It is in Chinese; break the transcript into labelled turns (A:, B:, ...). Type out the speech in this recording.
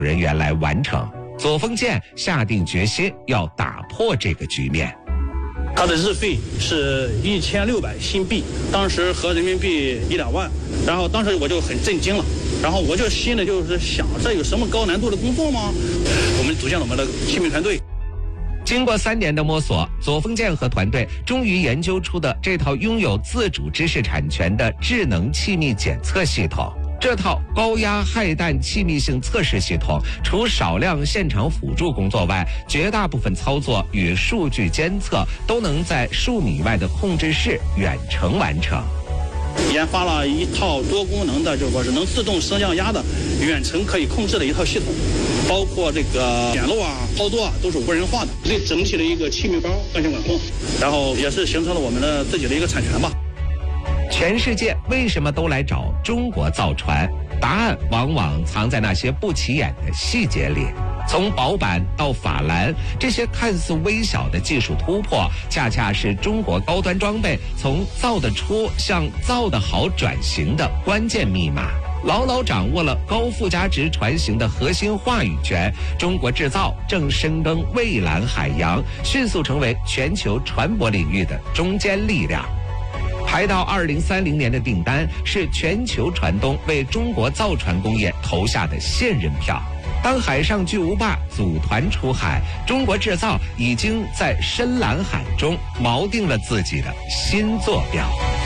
A: 人员来完成。左峰健下定决心要打破这个局面。
B: 它的日费是1600新币，当时合人民币1-2万，然后当时我就很震惊了，然后我就心里就是想，这有什么高难度的工作吗？我们组建了我们的器皿团队。
A: 经过3年的摸索，左峰健和团队终于研究出的这套拥有自主知识产权的智能气密检测系统。这套高压氦氮气密性测试系统，除少量现场辅助工作外，绝大部分操作与数据监测都能在数米外的控制室远程完成。
B: 研发了一套多功能的，就是说是能自动升降压的远程可以控制的一套系统，包括这个点漏啊、操作啊都是无人化的，对整体的一个气密包安全管控，然后也是形成了我们的自己的一个产权吧。
A: 全世界为什么都来找中国造船？答案往往藏在那些不起眼的细节里。从薄板到法兰，这些看似微小的技术突破，恰恰是中国高端装备从造得出向造得好转型的关键密码。牢牢掌握了高附加值船型的核心话语权，中国制造正深耕蔚蓝海洋，迅速成为全球船舶领域的中坚力量。排到2030年的订单是全球船东为中国造船工业投下的信任票。当海上巨无霸组团出海，中国制造已经在深蓝海中锚定了自己的新坐标。